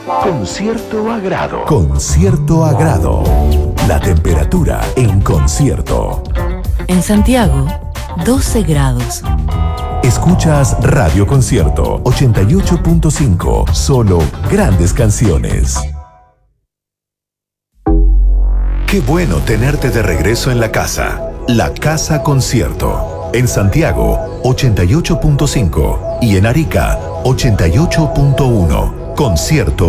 Con cierto agrado. Con cierto agrado. La temperatura en concierto. En Santiago, 12 grados. Escuchas Radio Concierto 88.5. Solo grandes canciones. Qué bueno tenerte de regreso en la casa. La Casa Concierto. En Santiago, 88.5. Y en Arica, 88.1. Concierto